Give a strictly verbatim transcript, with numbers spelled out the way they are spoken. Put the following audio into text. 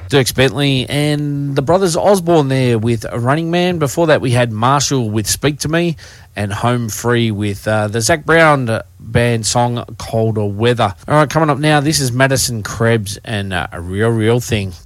Dirk Bentley and the Brothers Osborne there with Running Man. Before that, we had Marshall with Speak to Me and Home Free with uh, the Zach Brown band song Colder Weather. All right, coming up now, this is Madison Krebs and uh, A Real, Real Thing.